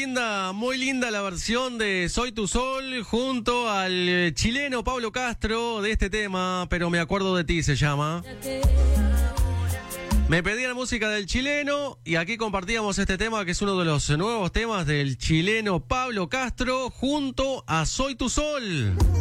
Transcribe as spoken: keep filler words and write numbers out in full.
linda, muy linda la versión de Soy tu Sol junto al chileno Pablo Castro de este tema, pero me acuerdo de ti se llama. Me pedían música del chileno y aquí compartíamos este tema que es uno de los nuevos temas del chileno Pablo Castro junto a Soy tu Sol.